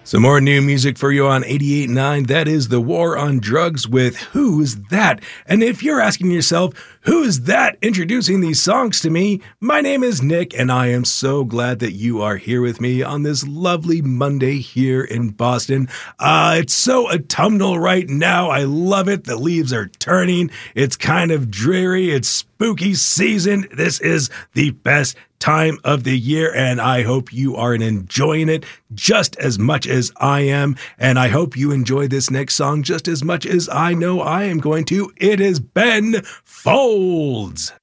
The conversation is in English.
Some more new music for you on 88.9. That is The War on Drugs with Who's That? And if you're asking yourself, who's that introducing these songs to me? My name is Nick, and I am so glad that you are here with me on this lovely Monday here in Boston. It's so autumnal right now. I love it. The leaves are turning. It's kind of dreary. It's spooky season. This is the best time of the year, and I hope you are enjoying it just as much as I am, and I hope you enjoy this next song just as much as I know I am going to. It is Ben Folds.